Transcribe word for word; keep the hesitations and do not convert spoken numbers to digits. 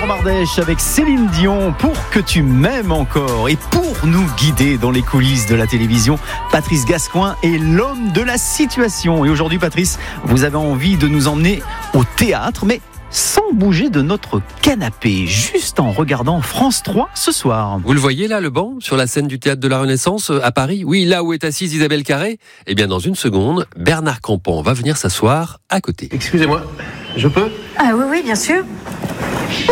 Jean Bardèche avec Céline Dion, Pour que tu m'aimes encore. Et pour nous guider dans les coulisses de la télévision, Patrice Gascoin est l'homme de la situation. Et aujourd'hui, Patrice, vous avez envie de nous emmener au théâtre, mais sans bouger de notre canapé, juste en regardant France trois ce soir. Vous le voyez là, le banc, sur la scène du Théâtre de la Renaissance à Paris? Oui, là où est assise Isabelle Carré. Eh bien, dans une seconde, Bernard Campan va venir s'asseoir à côté. Excusez-moi, je peux ? Ah oui, oui, bien sûr.